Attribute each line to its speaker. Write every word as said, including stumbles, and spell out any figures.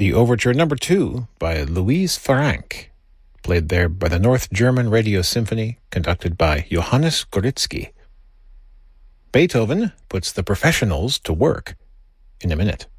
Speaker 1: the Overture Number Two by Louise Franck, played there by the North German Radio Symphony, conducted by Johannes Goritzky. Beethoven puts the professionals to work in a minute.